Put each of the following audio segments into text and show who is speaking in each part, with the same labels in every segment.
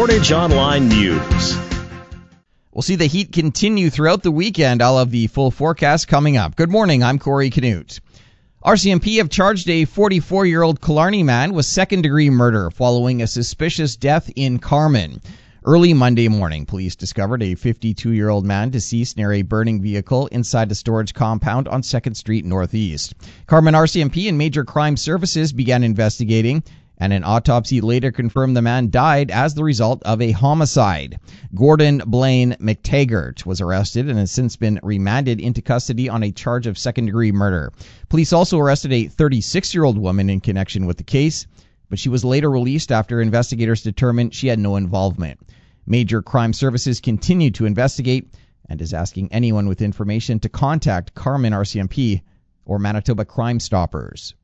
Speaker 1: Portage Online News.
Speaker 2: We'll see the heat continue throughout the weekend. I'll have the full forecast coming up. Good morning, I'm Corey Canute. RCMP have charged a 44-year-old Killarney man with second-degree murder following a suspicious death in Carman. Early Monday morning, police discovered a 52-year-old man deceased near a burning vehicle inside a storage compound on 2nd Street Northeast. Carman RCMP and Major Crime Services began investigating, and an autopsy later confirmed the man died as the result of a homicide. Gordon Blaine McTaggart was arrested and has since been remanded into custody on a charge of second-degree murder. Police also arrested a 36-year-old woman in connection with the case, but she was later released after investigators determined she had no involvement. Major Crime Services continued to investigate and is asking anyone with information to contact Carman RCMP or Manitoba Crime Stoppers.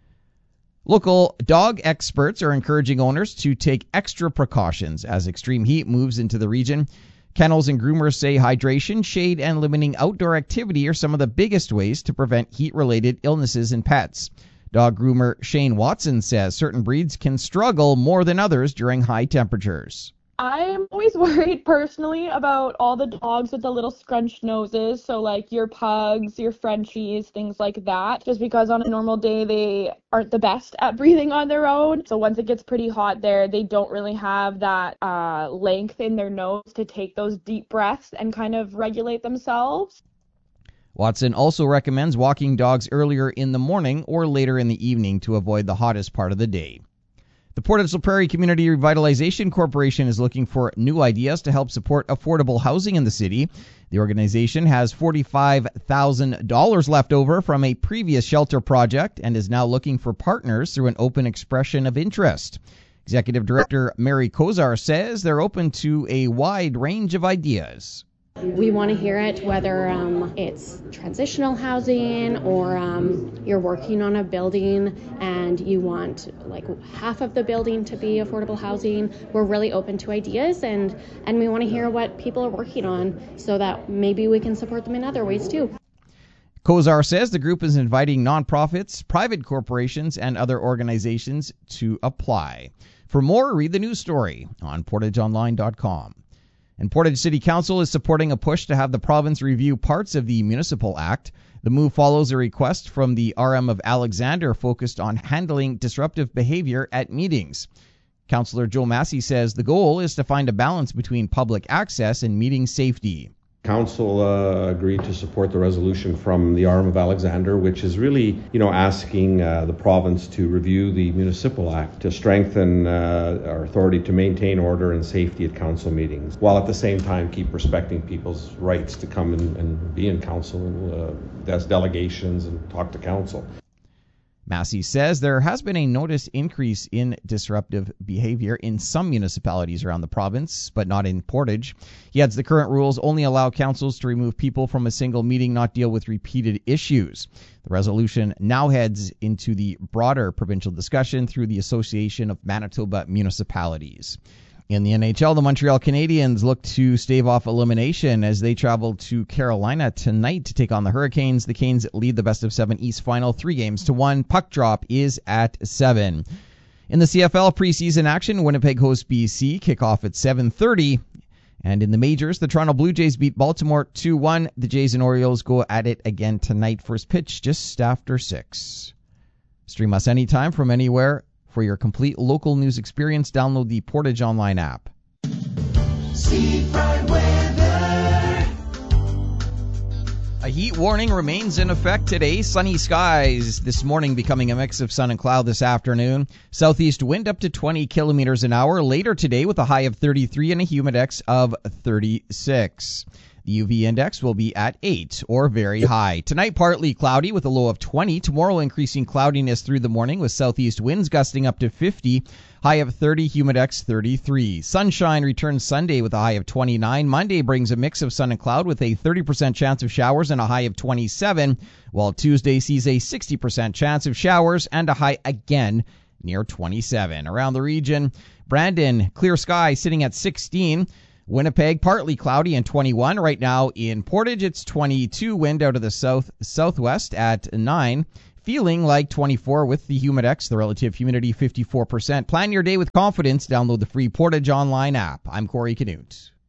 Speaker 2: Local dog experts are encouraging owners to take extra precautions as extreme heat moves into the region. Kennels and groomers say hydration, shade, and limiting outdoor activity are some of the biggest ways to prevent heat-related illnesses in pets. Dog groomer Shane Watson says certain breeds can struggle more than others during high temperatures.
Speaker 3: I'm always worried personally about all the dogs with the little scrunched noses, so like your pugs, your Frenchies, things like that, just because on a normal day they aren't the best at breathing on their own. So once it gets pretty hot there, they don't really have that length in their nose to take those deep breaths and kind of regulate themselves.
Speaker 2: Watson also recommends walking dogs earlier in the morning or later in the evening to avoid the hottest part of the day. The Portage La Prairie Community Revitalization Corporation is looking for new ideas to help support affordable housing in the city. The organization has $45,000 left over from a previous shelter project and is now looking for partners through an open expression of interest. Executive Director Mary Kozar says they're open to a wide range of ideas.
Speaker 4: We want to hear it, whether it's transitional housing or you're working on a building and you want like half of the building to be affordable housing. We're really open to ideas and we want to hear what people are working on so that maybe we can support them in other ways too.
Speaker 2: Kozar says the group is inviting nonprofits, private corporations, and other organizations to apply. For more, read the news story on portageonline.com. And Portage City Council is supporting a push to have the province review parts of the Municipal Act. The move follows a request from the RM of Alexander focused on handling disruptive behavior at meetings. Councillor Joe Massey says the goal is to find a balance between public access and meeting safety.
Speaker 5: Council agreed to support the resolution from the RM of Alexander, which is really, asking the province to review the Municipal Act to strengthen our authority to maintain order and safety at council meetings, while at the same time keep respecting people's rights to come and be in council as delegations and talk to council.
Speaker 2: Massey says there has been a noticed increase in disruptive behavior in some municipalities around the province, but not in Portage. He adds the current rules only allow councils to remove people from a single meeting, not deal with repeated issues. The resolution now heads into the broader provincial discussion through the Association of Manitoba Municipalities. In the NHL, the Montreal Canadiens look to stave off elimination as they travel to Carolina tonight to take on the Hurricanes. The Canes lead the best-of-7 East final 3-1. Puck drop is at 7. In the CFL preseason action, Winnipeg hosts BC. Kickoff at 7:30. And in the majors, the Toronto Blue Jays beat Baltimore 2-1. The Jays and Orioles go at it again tonight. First pitch just after 6. Stream us anytime from anywhere. For your complete local news experience, download the Portage Online app.
Speaker 6: Seafront weather.
Speaker 2: A heat warning remains in effect today. Sunny skies this morning, becoming a mix of sun and cloud this afternoon. Southeast wind up to 20 kilometers an hour later today with a high of 33 and a humidex of 36. The UV index will be at 8 or very high. Tonight, partly cloudy with a low of 20. Tomorrow, increasing cloudiness through the morning with southeast winds gusting up to 50. High of 30, humidex 33. Sunshine returns Sunday with a high of 29. Monday brings a mix of sun and cloud with a 30% chance of showers and a high of 27. While Tuesday sees a 60% chance of showers and a high again near 27. Around the region, Brandon, clear sky sitting at 16. Winnipeg, partly cloudy and 21. Right now in Portage, it's 22. Wind out of the southwest at 9. feeling like 24 with the Humidex, the relative humidity 54%. Plan your day with confidence. Download the free Portage Online app. I'm Corey Canute.